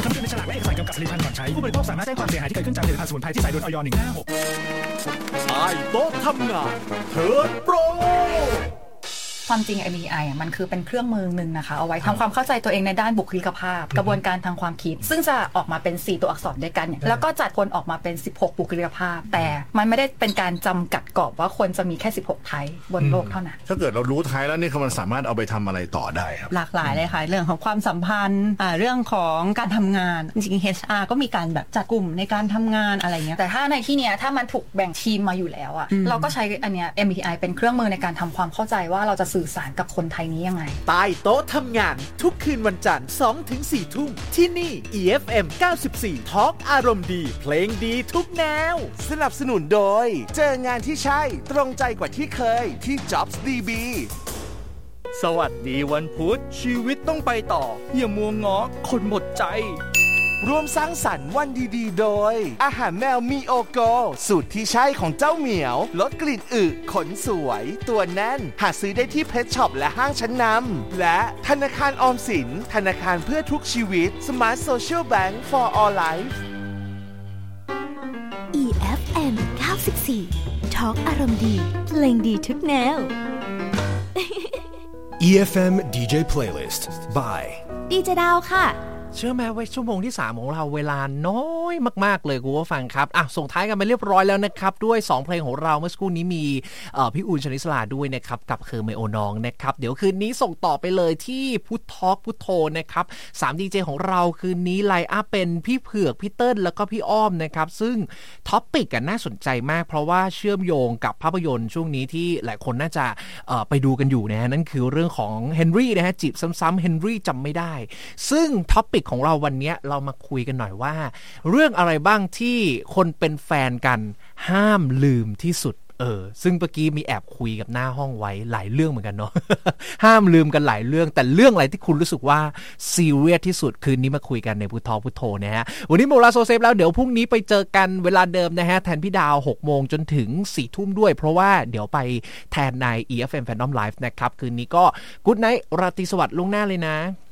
คำเตือนในฉลากและเอกสารกำกับผลิตภัณฑ์ก่อนใช้ผู้บริโภคสามารถแจ้งความเสียหายที่เกิดขึ้นจากผลิตภัณฑ์สมุนไพรที่ใส่โดย อย. 156ใต้โต๊ะทำงานเทิร์นโปรความจริง MBTI มันคือเป็นเครื่องมือหนึ่งนะคะเอาไว้ทำความเข้าใจตัวเองในด้านบุคลิกภาพกระบวนการทางความคิดซึ่งจะออกมาเป็น4ตัวอักษรด้วยกันแล้วก็จัดคนออกมาเป็น16บุคลิกภาพแต่มันไม่ได้เป็นการจำกัดกรอบว่าคนจะมีแค่16ไทป์บนโลกเท่านั้นถ้าเกิดเรารู้ไทป์แล้วนี่มันสามารถเอาไปทำอะไรต่อได้ครับหลากหลายเลยค่ะเรื่องของความสัมพันธ์เรื่องของการทำงานจริงๆ HR ก็มีการแบบจัดกลุ่มในการทำงานอะไรเงี้ยแต่ถ้าในที่เนี้ยถ้ามันถูกแบ่งทีมมาอยู่แล้วอะเราก็ใช้อันเนี้ย MBTI เป็นเครื่องมือในการทำความเข้าใจว่าเราจะสื่อสารกับคนไทยนี้ยังไงใต้โต๊ะทำงานทุกคืนวันจันทร์ 2-4 ทุ่มที่นี่ EFM 94 Talk อารมณ์ดีเพลงดีทุกแนวสนับสนุนโดยเจองานที่ใช่ตรงใจกว่าที่เคยที่ Jobs DB สวัสดีวันพุธชีวิตต้องไปต่ออย่ามัวง้อคนหมดใจร่วมสร้างสรรค์วันดีๆโดยอาหารแมวมีโอโกสูตรที่ใช่ของเจ้าเหมียวลดกลิ่นอึขนสวยตัวแน่นหาซื้อได้ที่เพชรช็อปและห้างชั้นนำและธนาคารออมสินธนาคารเพื่อทุกชีวิต Smart Social Bank for All Life EFM 94 Talk อารมณ์ดีเพลงดีทุกแนว EFM DJ Playlist by ดีเจดาวค่ะเชื่อไหมว่าชั่วโมงที่3ของเราเวลาน้อยมากๆเลยคุณผู้ฟังครับส่งท้ายกันไปเรียบร้อยแล้วนะครับด้วย2เพลงของเราเมื่อสักครู่นี้มีพี่อุ่นชนิสลาด้วยนะครับกับเคอร์เมโอนองนะครับเดี๋ยวคืนนี้ส่งต่อไปเลยที่พุททอล์กพุทโธนะครับ3ดีเจของเราคืนนี้ไลน์อัพเป็นพี่เผือกพี่เติ้ลแล้วก็พี่อ้อมนะครับซึ่งท็อปปิกน่าสนใจมากเพราะว่าเชื่อมโยงกับภาพยนตร์ช่วงนี้ที่หลายคนน่าจะไปดูกันอยู่นะฮะนั่นคือเรื่องของเฮนรี่นะฮะจีบซ้ำๆเฮนรี่จำไม่ได้ซึ่งท็อปปิกของเราวันนี้เรามาคุยกันหน่อยว่าเรื่องอะไรบ้างที่คนเป็นแฟนกันห้ามลืมที่สุดซึ่งเมื่อกี้มีแอบคุยกับหน้าห้องไว้หลายเรื่องเหมือนกันเนาะ ห้ามลืมกันหลายเรื่องแต่เรื่องอะไรที่คุณรู้สึกว่าซีเรียสที่สุดคืนนี้มาคุยกันในพุทโธนะฮะวันนี้หมดเวลาโซเซฟแล้วเดี๋ยวพรุ่งนี้ไปเจอกันเวลาเดิมนะฮะแทนพี่ดาว 6 โมงจนถึง 4 ทุ่มด้วยเพราะว่าเดี๋ยวไปแทนใน EFM Fandom Live นะครับคืนนี้ก็กู๊ดไนท์ราตรีสวัสดิ์ล่วงหน้าเลยนะ